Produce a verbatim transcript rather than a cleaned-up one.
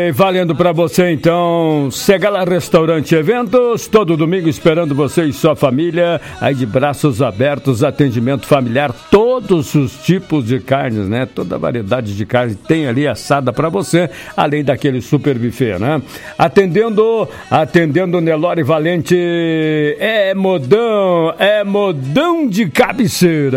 Ok, valendo pra você então. Segala Restaurante e Eventos, todo domingo esperando você e sua família, aí de braços abertos, atendimento familiar, todos os tipos de carnes, né? Toda a variedade de carne tem ali assada pra você, além daquele super buffet, né? Atendendo, atendendo Nelore Valente, é modão, é modão de cabeceira.